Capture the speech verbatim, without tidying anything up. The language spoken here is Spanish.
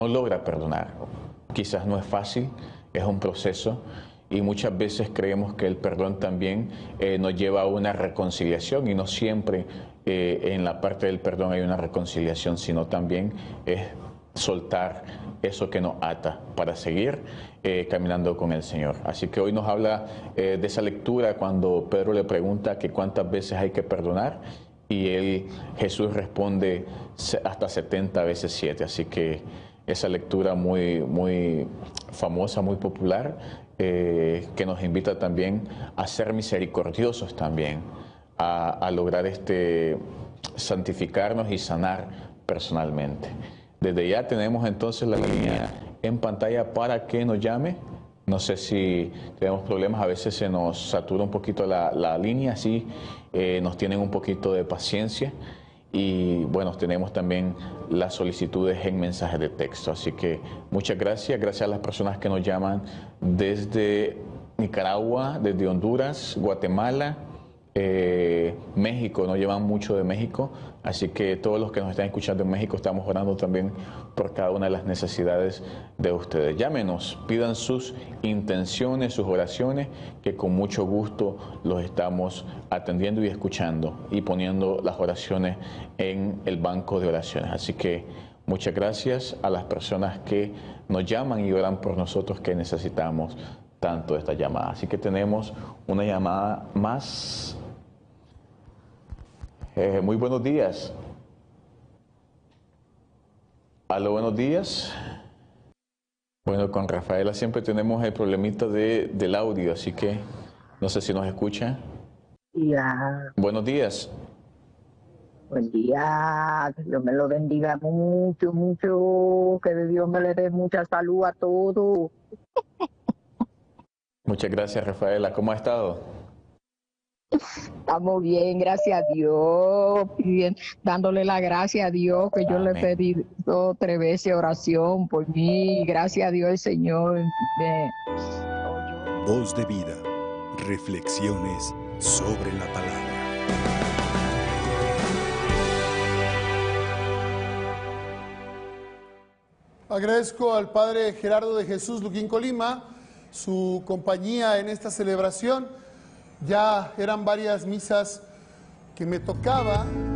no logra perdonar. Quizás no es fácil, es un proceso y muchas veces creemos que el perdón también eh, nos lleva a una reconciliación y no siempre eh, en la parte del perdón hay una reconciliación, sino también es soltar eso que nos ata para seguir eh, caminando con el Señor. Así que hoy nos habla eh, de esa lectura cuando Pedro le pregunta que cuántas veces hay que perdonar y él, Jesús responde hasta setenta veces siete. Así que esa lectura muy, muy famosa, muy popular, eh, que nos invita también a ser misericordiosos también, a, a lograr este, santificarnos y sanar personalmente. Desde ya tenemos entonces la línea en pantalla para que nos llame. No sé si tenemos problemas, a veces se nos satura un poquito la, la línea, así eh, nos tienen un poquito de paciencia. Y bueno, tenemos también las solicitudes en mensajes de texto. Así que muchas gracias, gracias a las personas que nos llaman desde Nicaragua, desde Honduras, Guatemala, eh, México, nos llevan mucho de México. Así que todos los que nos están escuchando en México estamos orando también por cada una de las necesidades de ustedes. Llámenos, pidan sus intenciones, sus oraciones, que con mucho gusto los estamos atendiendo y escuchando y poniendo las oraciones en el banco de oraciones. Así que muchas gracias a las personas que nos llaman y oran por nosotros, que necesitamos tanto esta llamada. Así que tenemos una llamada más. Eh, muy buenos días. Aló, buenos días. Bueno, con Rafaela siempre tenemos el problemita de, del audio, así que no sé si nos escucha. Ya. Buenos días. Buen día, que Dios me lo bendiga mucho, mucho, que Dios me le dé mucha salud a todos. Muchas gracias, Rafaela. ¿Cómo ha estado? Estamos bien, gracias a Dios, bien, dándole la gracia a Dios, que yo Amén. le pedí dos, tres veces oración por mí, gracias a Dios el Señor me oyó. Voz de vida, reflexiones sobre la palabra. Agradezco al Padre Gerardo de Jesús Luquín Colima su compañía en esta celebración. Ya eran varias misas que me tocaba